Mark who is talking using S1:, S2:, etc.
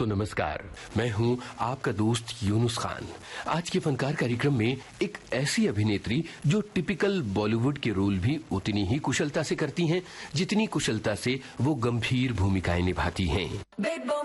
S1: दोस्तों नमस्कार, मैं हूं आपका दोस्त यूनुस खान। आज के फनकार कार्यक्रम में एक ऐसी अभिनेत्री जो टिपिकल बॉलीवुड के रोल भी उतनी ही कुशलता से करती हैं जितनी कुशलता से वो गंभीर भूमिकाएं निभाती हैं।